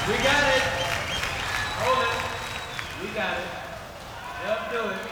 We got it. Hold it. We got it. Yep, do it.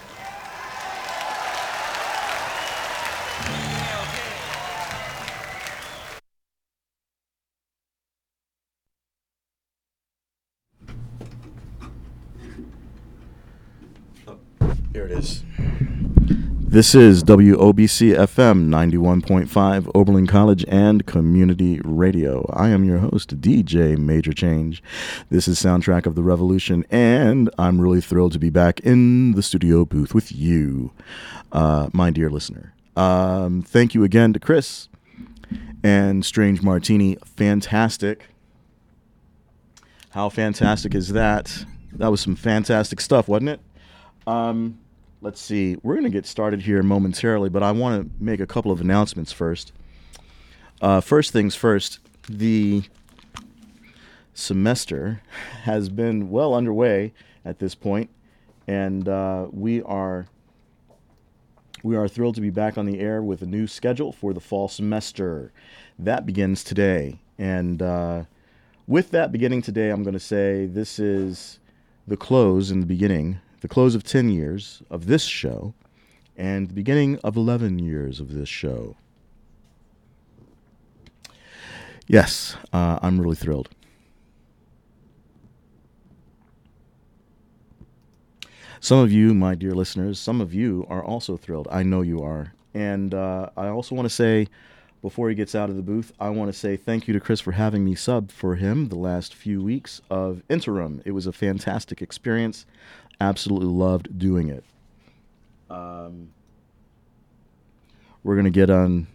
Here it is. This is WOBC FM 91.5 Oberlin College and Community Radio. I am your host, DJ Major Change. This is Soundtrack of the Revolution, and I'm really thrilled to be back in the studio booth with you, my dear listener. Thank you again to Chris and Strange Martini. Fantastic. How fantastic is that? That was some fantastic stuff, wasn't it? Let's see. We're going to get started here momentarily, but I want to make a couple of announcements first. First things first, the semester has been well underway at this point, and we are thrilled to be back on the air with a new schedule for the fall semester. That begins today, and with that beginning today, I'm going to say this is the close in the beginning. The close of 10 years of this show and the beginning of 11 years of this show. Yes, I'm really thrilled. Some of you, my dear listeners, some of you are also thrilled. I know you are. And I also want to say, before he gets out of the booth, I want to say thank you to Chris for having me sub for him the last few weeks of interim. It was a fantastic experience. Absolutely loved doing it. We're gonna get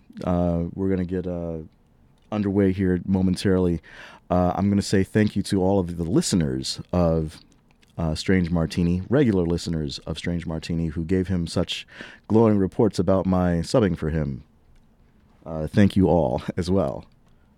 underway here momentarily. I'm gonna say thank you to all of the listeners of Strange Martini, regular listeners of Strange Martini, who gave him such glowing reports about my subbing for him. Thank you all as well.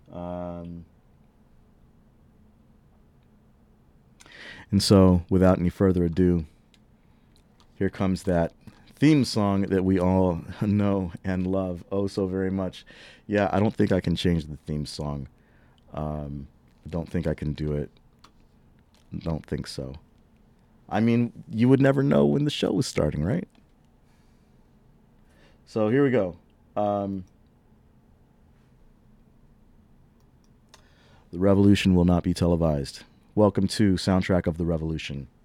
And so, without any further ado, here comes that theme song that we all know and love oh so very much. Yeah, I don't think I can change the theme song. I don't think I can do it. Don't think so. I mean, you would never know when the show was starting, right? So here we go. The revolution will not be televised. Welcome to Soundtrack of the Revolution.